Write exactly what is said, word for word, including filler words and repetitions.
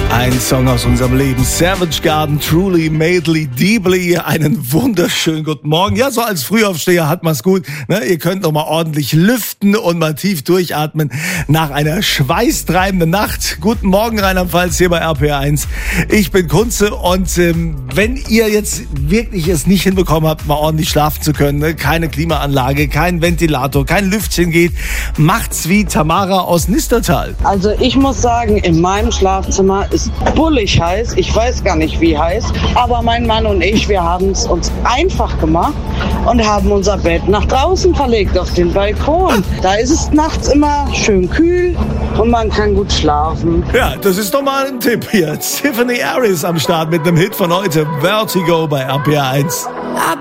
Ein Song aus unserem Leben. Savage Garden, Truly, Madly, Deeply. Einen wunderschönen guten Morgen. Ja, so als Frühaufsteher hat man's gut. Ne? Ihr könnt noch mal ordentlich lüften und mal tief durchatmen nach einer schweißtreibenden Nacht. Guten Morgen, Rheinland-Pfalz, hier bei R P R eins. Ich bin Kunze und ähm, wenn ihr jetzt wirklich es nicht hinbekommen habt, mal ordentlich schlafen zu können, ne? Keine Klimaanlage, kein Ventilator, kein Lüftchen geht, macht's wie Tamara aus Nistertal. Also ich muss sagen, in meinem Schlafzimmer ist bullig heiß. Ich weiß gar nicht, wie heiß. Aber mein Mann und ich, wir haben es uns einfach gemacht und haben unser Bett nach draußen verlegt, auf den Balkon. Da ist es nachts immer schön kühl und man kann gut schlafen. Ja, das ist doch mal ein Tipp hier. Tiffany Harris am Start mit einem Hit von heute. Vertigo bei R P R eins.